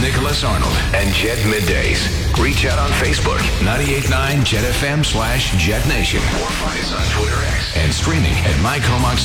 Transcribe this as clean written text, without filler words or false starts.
Nicholas Arnold and Jet Middays. Reach out on Facebook, 98.9 Jet FM /Jet Nation. Or find us on Twitter X and streaming at mycomox